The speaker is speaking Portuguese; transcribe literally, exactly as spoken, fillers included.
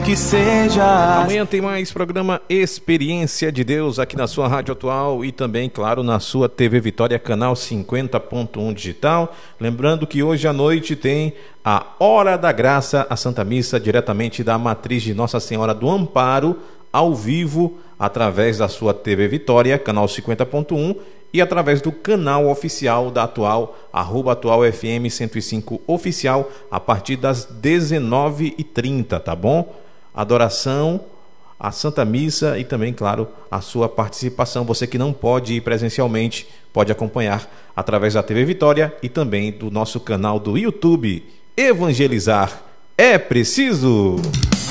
que seja. Amanhã tem mais programa Experiência de Deus aqui na sua Rádio Atual e também, claro, na sua T V Vitória, canal cinquenta ponto um digital. Lembrando que hoje à noite tem a Hora da Graça, a Santa Missa, diretamente da Matriz de Nossa Senhora do Amparo, ao vivo, através da sua T V Vitória, canal cinquenta ponto um, e através do canal oficial da Atual, arroba Atual F M cento e cinco Oficial, a partir das dezenove e trinta, tá bom? Adoração, a Santa Missa e também, claro, a sua participação. Você que não pode ir presencialmente, pode acompanhar através da T V Vitória e também do nosso canal do YouTube. Evangelizar é preciso!